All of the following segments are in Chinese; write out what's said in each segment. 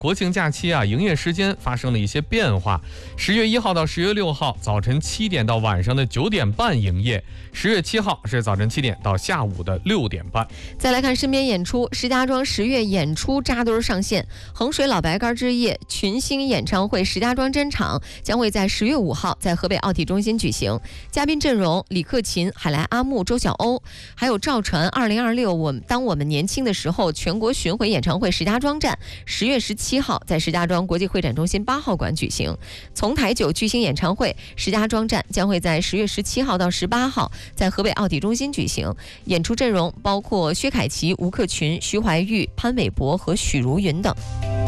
国庆假期营业时间发生了一些变化。10月1号到10月6号，早晨7点到晚上的9点半营业；10月7号是早晨7点到下午的6点半。 再来看身边演出，石家庄10月演出扎堆上线，衡水老白干之夜群星演唱会石家庄专场将会在10月5号在河北奥体中心举行，嘉宾阵容李克勤、海来阿木、周晓鸥，还有赵传2026当我们年轻的时候全国巡回演唱会石家庄站10月17号在石家庄国际会展中心8号馆举行，从台9巨星演唱会石家庄站将会在10月17号到18号在河北奥体中心举行，演出阵容包括薛凯琪、吴克群、徐怀钰、潘玮柏和许茹芸等。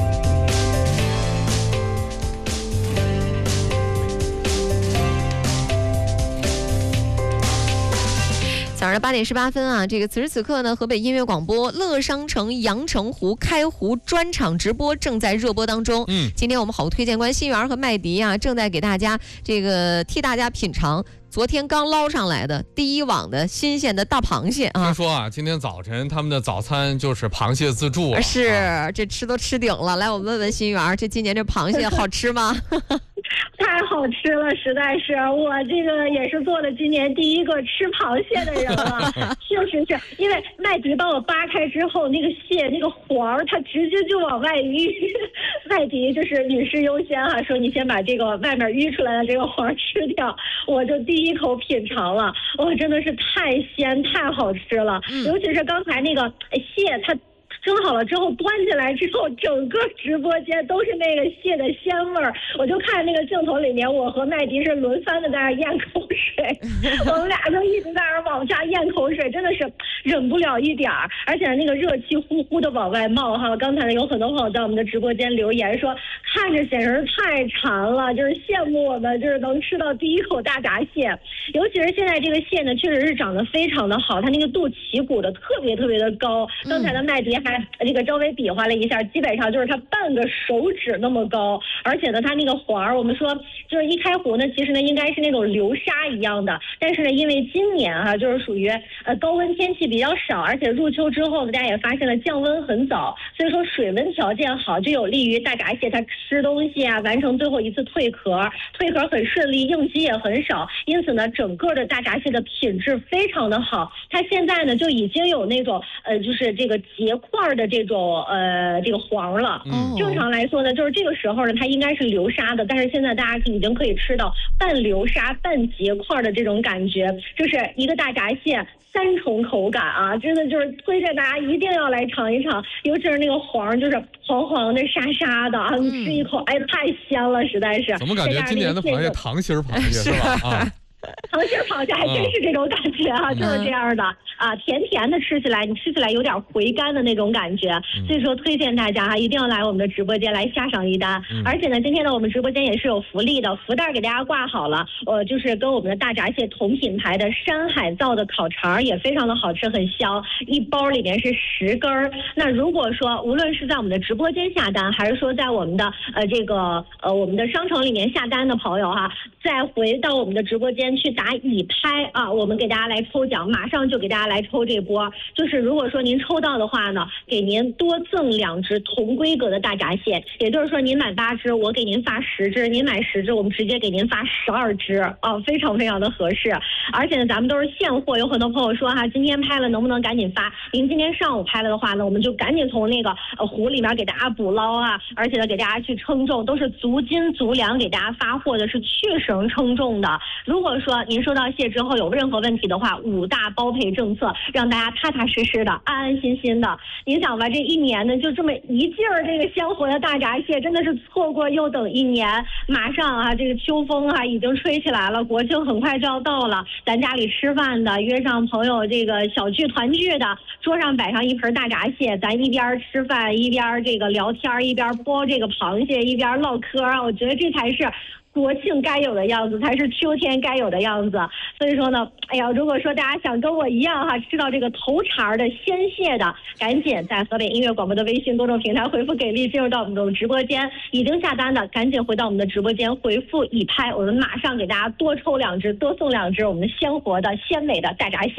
早上8点18分这个此时此刻呢，河北音乐广播乐商城阳澄湖开湖专场直播正在热播当中。今天我们好推荐官心源和麦迪正在给大家替大家品尝昨天刚捞上来的第一网的新鲜的大螃蟹听说今天早晨他们的早餐就是螃蟹自助是这吃都吃顶了。来，我问问心源，这今年这螃蟹好吃吗？ 太好吃了，实在是我这个也是做了今年第一个吃螃蟹的人了。确实是因为麦迪帮我扒开之后，那个蟹那个黄它直接就往外淤。麦迪就是女士优先说你先把这个外面淤出来的这个黄吃掉，我就第一口品尝了，哇，真的是太鲜太好吃了。尤其是刚才那个蟹它蒸好了之后端起来之后，整个直播间都是那个蟹的鲜味儿。我就看那个镜头里面，我和麦迪是轮番的在那咽口水，我们俩就一直在那往下咽口水，真的是忍不了一点儿。而且那个热气呼呼的往外冒刚才呢有很多朋友在我们的直播间留言说，看着简直太馋了，就是羡慕我们就是能吃到第一口大闸蟹。尤其是现在这个蟹呢，确实是长得非常的好，它那个肚脐骨的特别特别的高。刚才的麦迪还这个稍微比划了一下，基本上就是它半个手指那么高，而且呢它那个黄我们说就是一开湖呢，其实呢应该是那种流沙一样的，但是呢因为今年就是属于高温天气比较少，而且入秋之后大家也发现了降温很早，所以说水温条件好，就有利于大闸蟹它吃东西完成最后一次蜕壳很顺利，应激也很少，因此呢整个的大闸蟹的品质非常的好。它现在呢就已经有那种就是这个结块的这种这个黄了。正常来说呢，就是这个时候呢它应该是流沙的，但是现在大家已经可以吃到半流沙半结块的这种感觉，就是一个大闸蟹3重口感真的就是推荐大家一定要来尝一尝，尤其是那个黄就是黄黄的沙沙的你吃一口太鲜了，实在是。 怎么感觉今年的螃蟹糖心螃蟹是吧？ 糖心螃蟹还真是这种感觉就是这样的甜甜的，吃起来你吃起来有点回甘的那种感觉。所以说推荐大家一定要来我们的直播间来下上一单。而且呢今天呢我们直播间也是有福利的，福袋给大家挂好了，就是跟我们的大闸蟹同品牌的山海造的烤肠也非常的好吃很香，一包里面是10根。那如果说无论是在我们的直播间下单，还是说在我们的我们的商城里面下单的朋友再回到我们的直播间去打已拍我们给大家来抽奖，马上就给大家来抽这波。就是如果说您抽到的话呢，给您多赠2只同规格的大闸蟹，也就是说您买8只，我给您发10只，您买10只，我们直接给您发12只非常非常的合适。而且呢咱们都是现货，有很多朋友说今天拍了能不能赶紧发，您今天上午拍了的话呢，我们就赶紧从那个湖里面给大家捕捞而且呢给大家去称重，都是足斤足两给大家发货的，是去绳称重的。如果说您收到蟹之后有任何问题的话，5大包赔政策，让大家踏踏实实的安安心心的。您想吧，这一年呢就这么一劲儿这个鲜活的大闸蟹，真的是错过又等一年。马上这个秋风已经吹起来了，国庆很快就要到了，咱家里吃饭的约上朋友这个小聚团聚的，桌上摆上一盆大闸蟹，咱一边吃饭一边这个聊天，一边剥这个螃蟹一边唠嗑我觉得这才是国庆该有的样子，才是秋天该有的样子。所以说呢，如果说大家想跟我一样吃到这个头茬的鲜蟹的，赶紧在河北音乐广播的微信公众平台回复给力，进入到我们的直播间。已经下单的赶紧回到我们的直播间回复已拍，我们马上给大家多抽2只，多送2只我们的鲜活的鲜美的大闸蟹。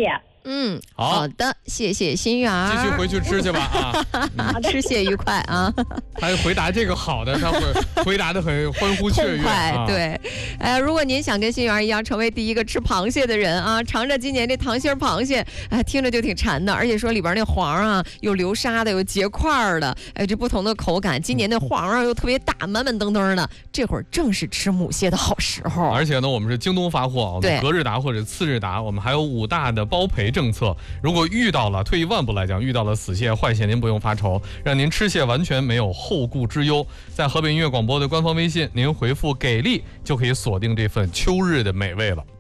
好的，谢谢心媛儿， 继续回去吃去吧啊！ 吃蟹愉快啊！ 他回答这个好的，他会回答的很欢呼雀跃。 痛快，对。如果您想跟心媛一样成为第一个吃螃蟹的人啊，尝着今年这糖心螃蟹，听着就挺馋的，而且说里边那黄啊，有流沙的，有结块的，这不同的口感。今年的黄啊又特别大，满满登登的，这会儿正是吃母蟹的好时候。 而且呢，我们是京东发货，我们隔日达或者次日达，我们还有5大的包赔政策。如果遇到了，退一万步来讲，遇到了死蟹坏蟹，您不用发愁，让您吃蟹完全没有后顾之忧。在河北音乐广播的官方微信，您回复给力就可以锁定这份秋日的美味了。